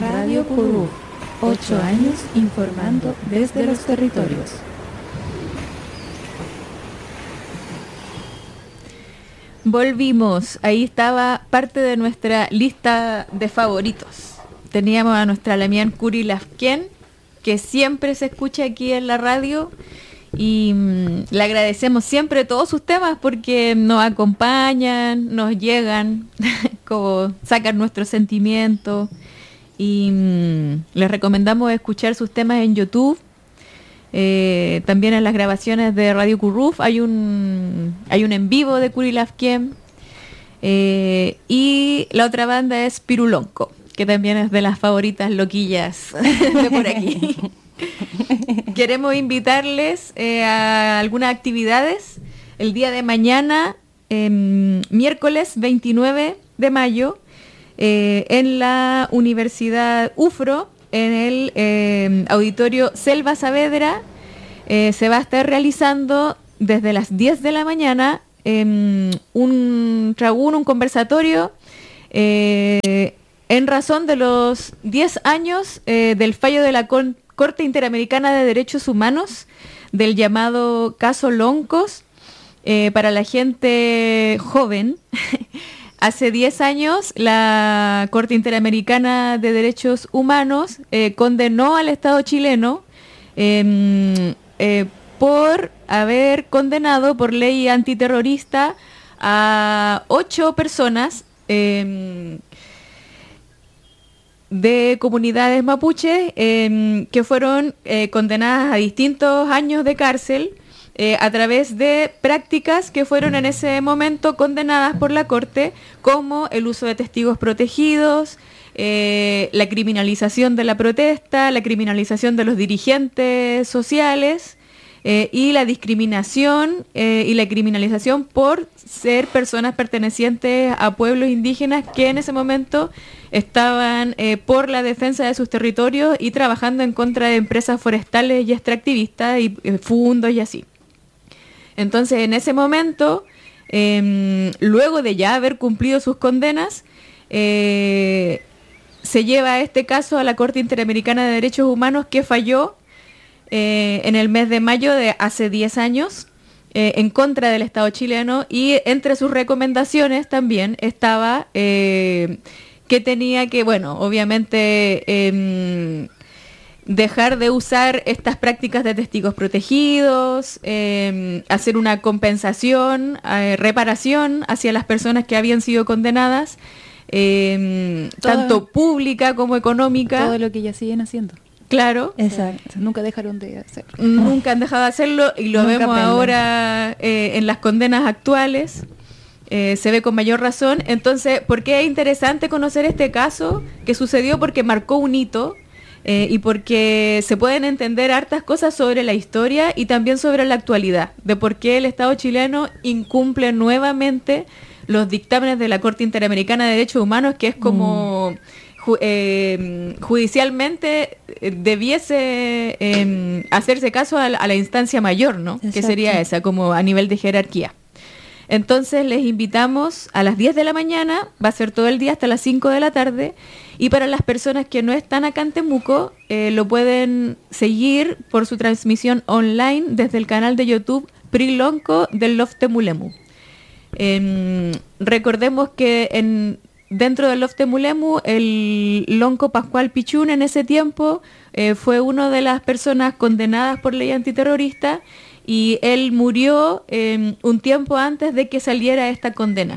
Radio Curú, 8 años informando desde los territorios. Volvimos, ahí estaba parte de nuestra lista de favoritos. Teníamos a nuestra Lamián Curi Lafquén, que siempre se escucha aquí en la radio, y le agradecemos siempre todos sus temas porque nos acompañan, nos llegan, como sacan nuestros sentimientos, y les recomendamos escuchar sus temas en YouTube. También en las grabaciones de Radio Curruf hay un en vivo de Curi Lafquén, y la otra banda es Pirulonco, que también es de las favoritas loquillas de por aquí. Queremos invitarles a algunas actividades el día de mañana, miércoles 29 de mayo, en la Universidad UFRO, en el auditorio Selva Saavedra. Se va a estar realizando desde las 10 de la mañana un conversatorio en razón de los 10 años del fallo de la Corte Interamericana de Derechos Humanos, del llamado caso Loncos. Para la gente joven, hace 10 años la Corte Interamericana de Derechos Humanos condenó al Estado chileno por haber condenado por ley antiterrorista a 8 personas de comunidades mapuches que fueron condenadas a distintos años de cárcel a través de prácticas que fueron en ese momento condenadas por la Corte, como el uso de testigos protegidos, la criminalización de la protesta, la criminalización de los dirigentes sociales, y la discriminación y la criminalización por ser personas pertenecientes a pueblos indígenas que en ese momento estaban por la defensa de sus territorios y trabajando en contra de empresas forestales y extractivistas y fundos y así. Entonces, en ese momento, luego de ya haber cumplido sus condenas, se lleva este caso a la Corte Interamericana de Derechos Humanos, que falló en el mes de mayo de hace 10 años en contra del Estado chileno, y entre sus recomendaciones también estaba que tenía que, bueno, obviamente dejar de usar estas prácticas de testigos protegidos, hacer una compensación, reparación hacia las personas que habían sido condenadas, tanto pública como económica. Todo lo que ya siguen haciendo. Claro. Exacto. Nunca dejaron de hacerlo. Nunca han dejado de hacerlo, y lo vemos ahora en las condenas actuales. Se ve con mayor razón. Entonces, ¿por qué es interesante conocer este caso? Que sucedió porque marcó un hito, y porque se pueden entender hartas cosas sobre la historia y también sobre la actualidad, de por qué el Estado chileno incumple nuevamente los dictámenes de la Corte Interamericana de Derechos Humanos, que es como judicialmente debiese hacerse caso a la instancia mayor, ¿no? Exacto. Que sería esa, como a nivel de jerarquía. Entonces les invitamos a las 10 de la mañana, va a ser todo el día hasta las 5 de la tarde, y para las personas que no están acá en Temuco, lo pueden seguir por su transmisión online desde el canal de YouTube Prilonco del Lof Temulemu. Recordemos que dentro del Lof Temulemu, el Lonco Pascual Pichún en ese tiempo fue una de las personas condenadas por ley antiterrorista, y él murió un tiempo antes de que saliera esta condena.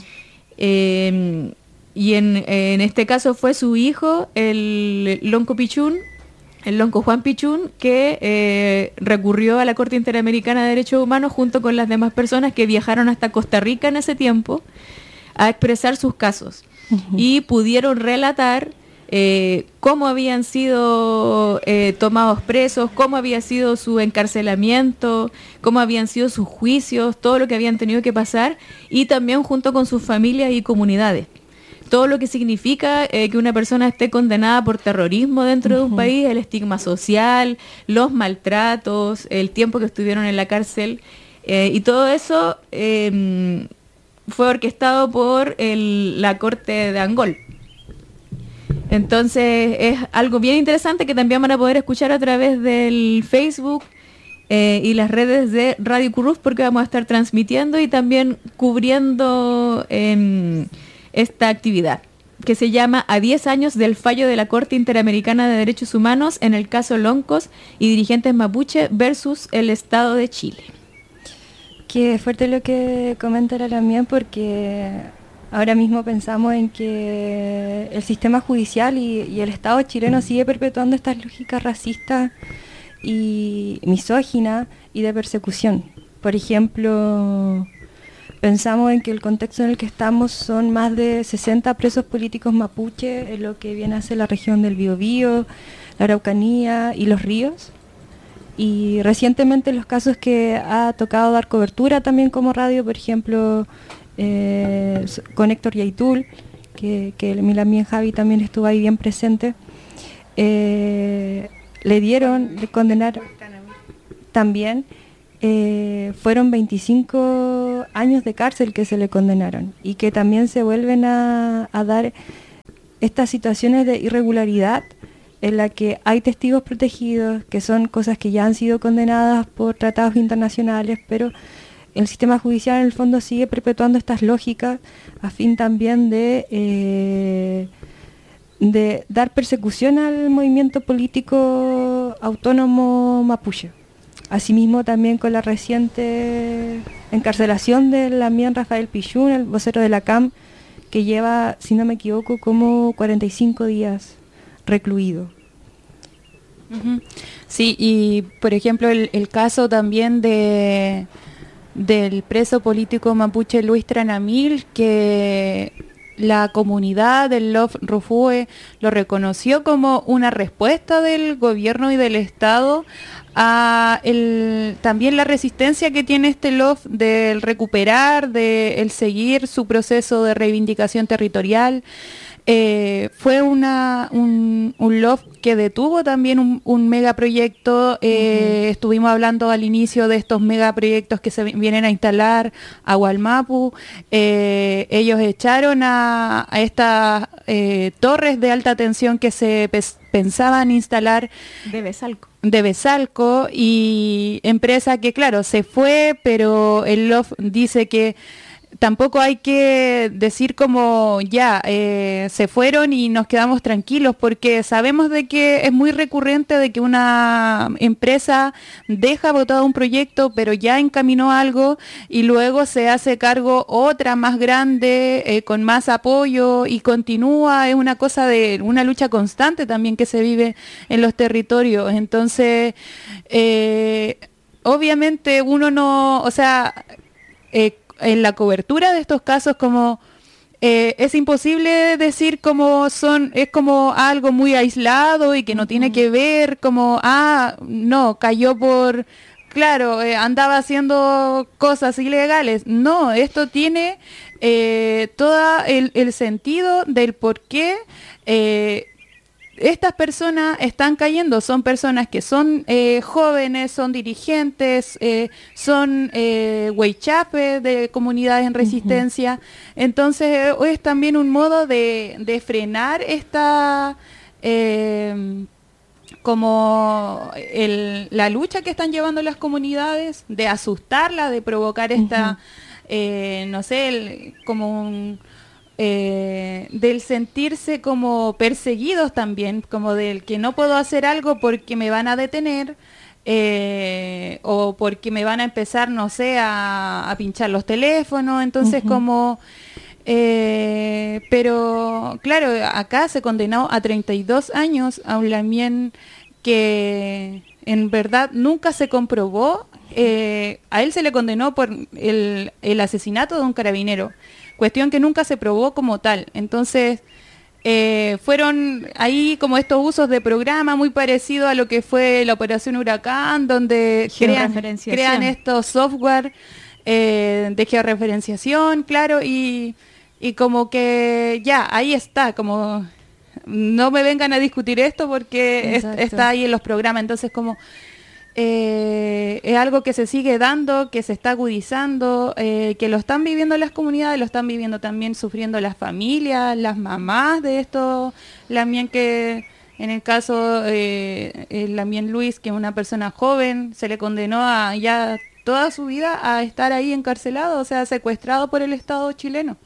Y en este caso fue su hijo, el Lonco Pichún, el Lonco Juan Pichún, que recurrió a la Corte Interamericana de Derechos Humanos junto con las demás personas que viajaron hasta Costa Rica en ese tiempo a expresar sus casos. Y pudieron relatar cómo habían sido tomados presos, cómo había sido su encarcelamiento, cómo habían sido sus juicios, todo lo que habían tenido que pasar, y también junto con sus familias y comunidades. Todo lo que significa que una persona esté condenada por terrorismo dentro de un país, el estigma social, los maltratos, el tiempo que estuvieron en la cárcel, y todo eso fue orquestado por la Corte de Angol. Entonces es algo bien interesante que también van a poder escuchar a través del Facebook y las redes de Radio Currús, porque vamos a estar transmitiendo y también cubriendo esta actividad, que se llama A 10 años del fallo de la Corte Interamericana de Derechos Humanos en el caso Loncos y dirigentes mapuche versus el Estado de Chile. Qué fuerte lo que comenta la Lamien, porque ahora mismo pensamos en que el sistema judicial y el Estado chileno sigue perpetuando estas lógicas racistas y misóginas y de persecución. Por ejemplo, pensamos en que el contexto en el que estamos son más de 60 presos políticos mapuche en lo que viene a ser la región del Biobío, la Araucanía y los ríos. Y recientemente los casos que ha tocado dar cobertura también como radio, por ejemplo, con Héctor Yaitul, que Lamien Javi también estuvo ahí bien presente, le condenaron también, fueron 25 años de cárcel que se le condenaron, y que también se vuelven a dar estas situaciones de irregularidad en la que hay testigos protegidos, que son cosas que ya han sido condenadas por tratados internacionales, pero el sistema judicial en el fondo sigue perpetuando estas lógicas a fin también de dar persecución al movimiento político autónomo mapuche. Asimismo también con la reciente encarcelación de Lamien Rafael Pichún, el vocero de la CAM, que lleva, si no me equivoco, como 45 días recluido. Sí, y por ejemplo el caso también del preso político mapuche Luis Tranamil, que la comunidad del Love Rufue lo reconoció como una respuesta del gobierno y del Estado a también la resistencia que tiene este Love del recuperar, del seguir su proceso de reivindicación territorial. Fue un LOF que detuvo también un megaproyecto. Estuvimos hablando al inicio de estos megaproyectos que se vienen a instalar a Hualmapu. Ellos echaron a estas torres de alta tensión que se pensaban instalar de Besalco, y empresa que claro se fue, pero el LOF dice que tampoco hay que decir como ya se fueron y nos quedamos tranquilos, porque sabemos de que es muy recurrente de que una empresa deja botado un proyecto pero ya encaminó algo y luego se hace cargo otra más grande con más apoyo y continúa. Es una cosa de una lucha constante también que se vive en los territorios. Entonces obviamente uno no, o sea, en la cobertura de estos casos como es imposible decir como es como algo muy aislado y que no tiene que ver como, no, cayó por, claro, andaba haciendo cosas ilegales. No, esto tiene todo el sentido del por qué estas personas están cayendo. Son personas que son jóvenes, son dirigentes, son huaychapes de comunidades en resistencia. Entonces es también un modo de frenar esta como la lucha que están llevando las comunidades, de asustarla, de provocar esta, no sé, como un del sentirse como perseguidos también, como del que no puedo hacer algo porque me van a detener o porque me van a empezar, no sé, a pinchar los teléfonos. Entonces como pero claro, acá se condenó a 32 años a un Lamien que en verdad nunca se comprobó. A él se le condenó por el asesinato de un carabinero, cuestión que nunca se probó como tal. Entonces fueron ahí como estos usos de programa muy parecido a lo que fue la Operación Huracán, donde crean estos software de georreferenciación, claro, y como que ya, ahí está, como no me vengan a discutir esto porque está ahí en los programas. Entonces como es algo que se sigue dando, que se está agudizando, que lo están viviendo las comunidades, lo están viviendo también sufriendo las familias, las mamás de estos Lamien, que en el caso el Lamien Luis, que es una persona joven, se le condenó a ya toda su vida a estar ahí encarcelado, o sea, secuestrado por el Estado chileno.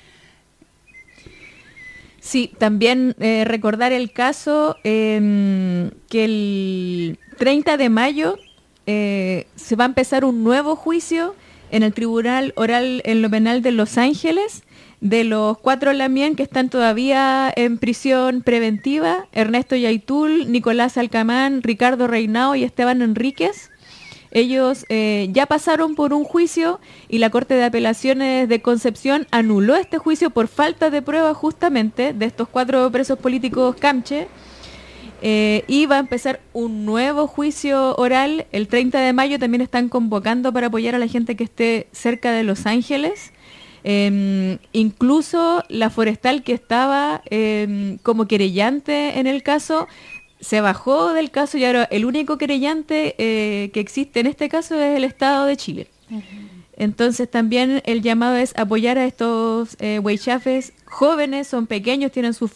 Sí, también recordar el caso que el 30 de mayo se va a empezar un nuevo juicio en el Tribunal Oral en lo Penal de Los Ángeles de los 4 Lamien que están todavía en prisión preventiva: Ernesto Yaitul, Nicolás Alcamán, Ricardo Reinao y Esteban Enríquez. Ellos ya pasaron por un juicio y la Corte de Apelaciones de Concepción anuló este juicio por falta de prueba justamente de estos 4 presos políticos camche. Y va a empezar un nuevo juicio oral el 30 de mayo. También están convocando para apoyar a la gente que esté cerca de Los Ángeles. Incluso la forestal que estaba como querellante en el caso se bajó del caso y ahora el único querellante que existe en este caso es el Estado de Chile. Uh-huh. Entonces también el llamado es apoyar a estos huaychafes jóvenes, son pequeños, tienen sus